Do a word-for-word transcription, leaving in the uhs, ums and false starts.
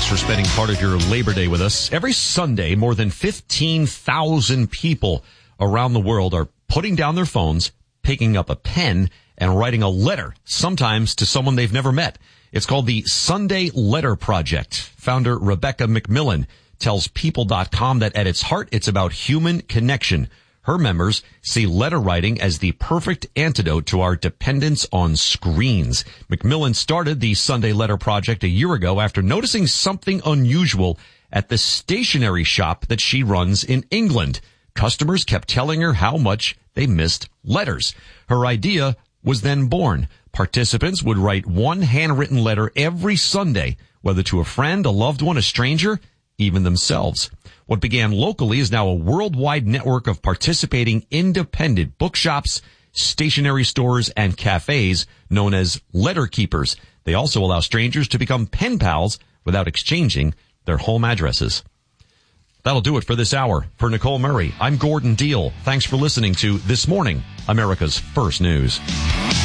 Thanks for spending part of your Labor Day with us. Every Sunday, more than fifteen thousand people around the world are putting down their phones, picking up a pen, and writing a letter, sometimes to someone they've never met. It's called the Sunday Letter Project. Founder Rebecca McMillan tells People dot com that at its heart, it's about human connection. Her members see letter writing as the perfect antidote to our dependence on screens. McMillan started the Sunday Letter Project a year ago after noticing something unusual at the stationery shop that she runs in England. Customers kept telling her how much they missed letters. Her idea was then born. Participants would write one handwritten letter every Sunday, whether to a friend, a loved one, a stranger, even themselves. What began locally is now a worldwide network of participating independent bookshops, stationery stores, and cafes known as letter keepers. They also allow strangers to become pen pals without exchanging their home addresses. That'll do it for this hour. For Nicole Murray, I'm Gordon Deal. Thanks for listening to This Morning, America's First News.